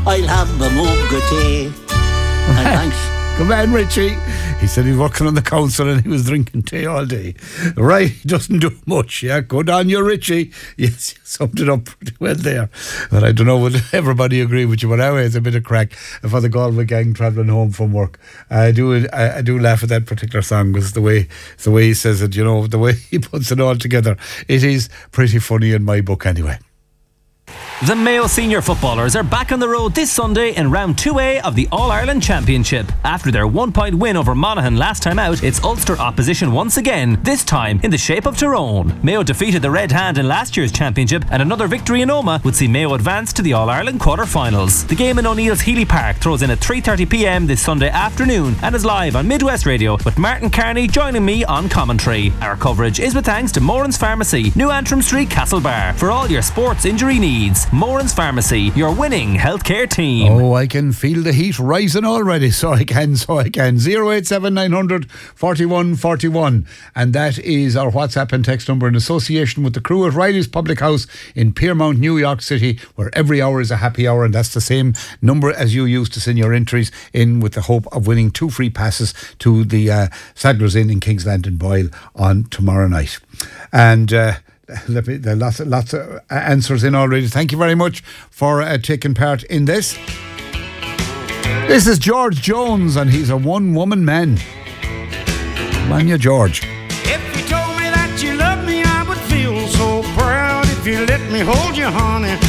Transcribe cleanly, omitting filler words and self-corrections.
I'll have a mug of tea. And thanks. Good man, Richie. He said he's working on the council and he was drinking tea all day. Right, he doesn't do much, yeah. Good on you, Richie. Yes, you summed it up pretty well there. But I don't know, would everybody agree with you? But anyway, it's a bit of crack for the Galway gang travelling home from work. I do laugh at that particular song because the way he says it, you know, the way he puts it all together. It is pretty funny in my book anyway. The Mayo senior footballers are back on the road this Sunday in round 2A of the All-Ireland Championship. After their 1-point win over Monaghan last time out, it's Ulster opposition once again, this time in the shape of Tyrone. Mayo defeated the Red Hand in last year's championship, and another victory in Omagh would see Mayo advance to the All-Ireland quarter-finals. The game in O'Neill's Healy Park throws in at 3:30pm this Sunday afternoon and is live on Midwest Radio, with Martin Carney joining me on commentary. Our coverage is with thanks to Moran's Pharmacy, New Antrim Street, Castlebar, for all your sports injury needs. Moran's Pharmacy, your winning healthcare team. Oh, I can feel the heat rising already. So I can. 087 900 41 41. And that is our WhatsApp and text number in association with the crew at Riley's Public House in Piermount, New York City, where every hour is a happy hour, and that's the same number as you used to send your entries in, with the hope of winning 2 free passes to the Sadler's Inn in Kingsland and Boyle on tomorrow night. And there are lots of answers in already. Thank you very much for taking part in this. This is George Jones, and he's a one-woman man. Man, you George. If you told me that you loved me, I would feel so proud. If you let me hold you, honey,